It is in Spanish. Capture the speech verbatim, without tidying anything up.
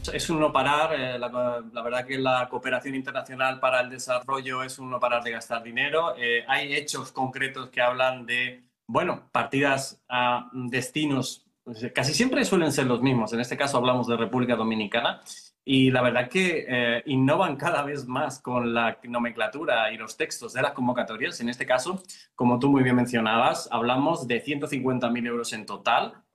es un no parar. Eh, la, la verdad que la cooperación internacional para el desarrollo es un no parar de gastar dinero. Eh, hay hechos concretos que hablan de, bueno, partidas a destinos, pues, casi siempre suelen ser los mismos. En este caso hablamos de República Dominicana. Y la verdad que eh, innovan cada vez más con la nomenclatura y los textos de las convocatorias. En este caso, como tú muy bien mencionabas, hablamos de ciento cincuenta mil euros en total